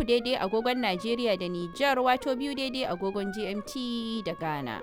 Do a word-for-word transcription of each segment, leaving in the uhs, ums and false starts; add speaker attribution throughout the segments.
Speaker 1: uku daidai agogon Najeriya da Nijar, wato biyu daidai agogon G M T da Ghana.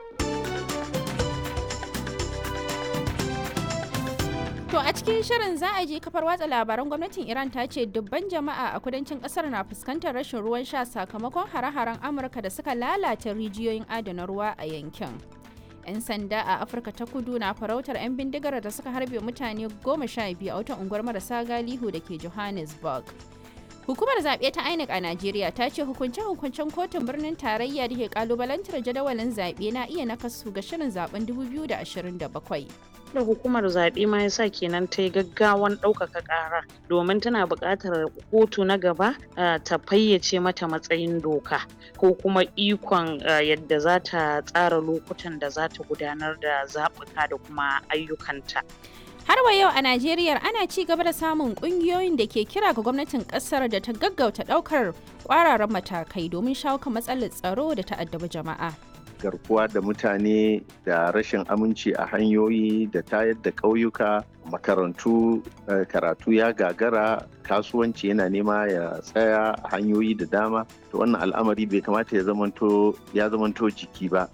Speaker 1: To a cikin shirin za a je kafar watsa labaran gwamnatin Iran ta ce dubban jama'a a kudancin kasar na fuskantar rashin ruwan sha sakamakon hare-haren Amurka da suka lalata rijiyoyin adana ruwa a yankin. 'Yan sanda a Afirka ta Kudu na farautar 'yan bindigar da suka harbe mutane goma sha biyu a wata unguwar marasa galihu da ke Johannesburg. Hukumar zaɓe ta I N E C a Najeriya ta ce hukunce-hukuncen kotun birnin tarayya da ke kalubalantar jadawalin zaɓe na iya nakasu ga shirin zaben dubu biyu da ashirin da bakwai.
Speaker 2: Da hukumar zaɓe ma ya sa kenan ta yi gaggawan ɗaukaka ƙara domin tana buƙatar kotu na gaba ta fayyace mata matsayin doka ko kuma ikon yadda za ta tsara lokutan da za ta gudanar da zaɓuka da kuma ayyukanta.
Speaker 1: Har wa yau a Najeriya ana ci gaba da samun kungiyoyin da ke kira ga gwamnatin kasar da ta gaggauta daukar kwararan matakai domin shawo kan matsalar tsaro da ta addabi jama'a.
Speaker 3: Garkuwa da mutane da rashin aminci a hanyoyi da tayar da ƙauyuka, makarantu karatu ya gagara, kasuwanci yana nema ya tsaya a hanyoyi da dama. To wannan al'amari bai kamata ya zamanto ya zamanto jiki ba.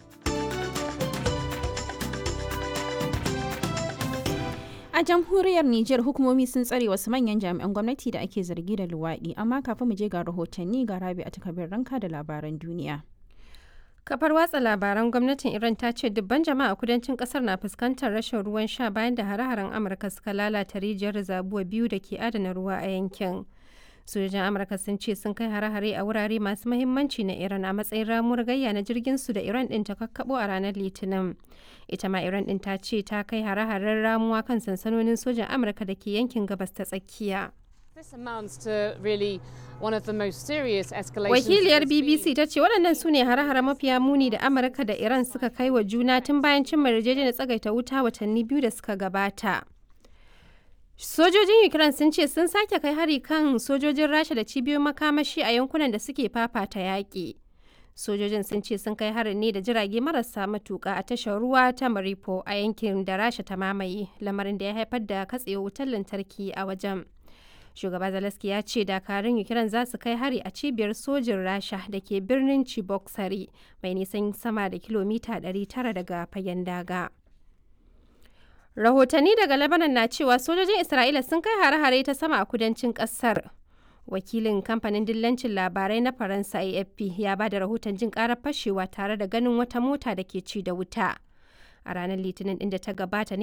Speaker 1: A jamhuriyar Nijar hukumomi sun tsare wasu manyan jami'an gwamnati da ake zargi da luwaɗi, amma kafin mu je ga rahotanni ga Rabi a takabir ranka da labaran duniya.
Speaker 4: Kafar watsa labaran gwamnatin Iran ta ce dubban jama'a a kudancin kasar na fuskantar rashin ruwan sha bayan da hare-haren Amurka suka lalata rijiyar zabuwa biyu da ke adana ruwa a yankin. Sojojin Amurka sun ce sun kai hare-hare a wurare masu mahimmanci na Iran a matsayin ramuwar gayya na jirgin su da Iran din ta kakkabo a ranar Litinin. Ita ma Iran din ta ce ta kai hare-haren ramuwa kan sansanonin sojan Amurka da ke yankin gabas ta tsakiya. Wakiliyar B B C ta ce waɗannan su ne hare-hare mafiya muni da Amurka da Iran suka kai wa juna tun bayan cimma yarjejeniyar tsagaita wuta watanni biyu da suka gabata. Sojojin Ukraine sun ce sun sake kai hari kan sojojin Rasha da cibiyoyin makamashi a yankunan da suke fafata yaƙi. Sojojin sun ce sun kai harin ne da jirage marasa matuƙa a tashar ruwa ta Mariupol a yankin da Rasha ta mamaye, lamarin da ya haifar da katsewar wutar lantarki a wajen. Shugaba Zelensky ya ce dakarun Ukraine za su kai hari a cibiyar sojin Rasha da ke birnin Cheboksary mai nisan sama da kilomita ɗari tara daga fagen daga. Rahotanni daga Lebanon na cewa sojojin Isra'ila sun kai hare-hare ta sama a kudancin ƙasar. Wakilin kamfanin dillancin labarai na Faransa A F P ya ba da rahoton jin ƙarar fashewa tare da ganin wata mota da ke ci da wuta. A ranar Litinin ɗin da ta gabata ne